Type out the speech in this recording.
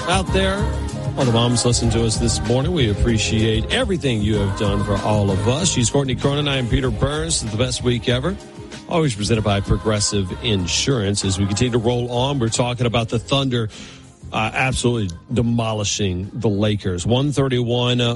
out there. All the moms listen to us this morning. We appreciate everything you have done for all of us. She's Courtney Cronin. I am Peter Burns. It's the best week ever. Always presented by Progressive Insurance. As we continue to roll on, we're talking about the Thunder absolutely demolishing the Lakers. 131